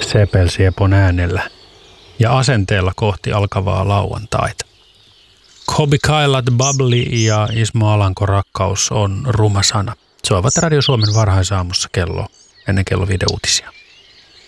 sepelsiepon äänellä ja asenteella kohti alkavaa lauantaita. Kobi Kailat, Bubbly ja Ismo Alanko Rakkaus on ruma sana. Soivat Radio Suomen varhaisaamussa ennen kello 5 uutisia.